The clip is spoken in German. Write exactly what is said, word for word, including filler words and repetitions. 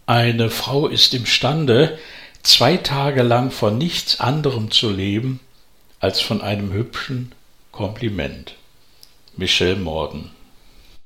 Eine Frau ist imstande, zwei Tage lang von nichts anderem zu leben als von einem hübschen Kompliment. Michelle Morden.